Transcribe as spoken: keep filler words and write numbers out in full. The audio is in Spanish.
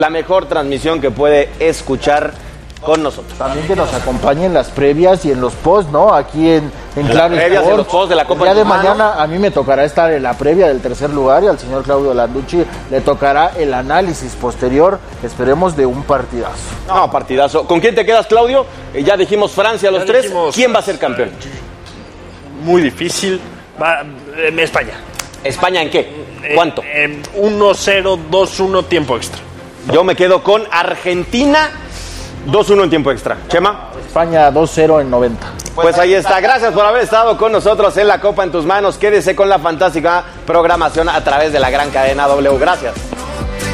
La mejor transmisión que puede escuchar con nosotros. También que nos acompañen en las previas y en los posts, ¿no? Aquí en, en Claro previas y en los posts de la Copa. El día de mañana a mí me tocará estar en la previa del tercer lugar y al señor Claudio Landucci le tocará el análisis posterior, esperemos, de un partidazo. No, partidazo. ¿Con quién te quedas, Claudio? Eh, ya dijimos Francia, los Ya tres. dijimos, ¿Quién va a ser campeón? Muy difícil. Va, eh, España. ¿España en qué? ¿Cuánto? Eh, eh, uno cero, dos uno, tiempo extra. Yo me quedo con Argentina, dos uno en tiempo extra. Chema. España dos cero en noventa. Pues ahí está. Gracias por haber estado con nosotros en La Copa en tus manos. Quédese con la fantástica programación a través de la gran cadena W. Gracias.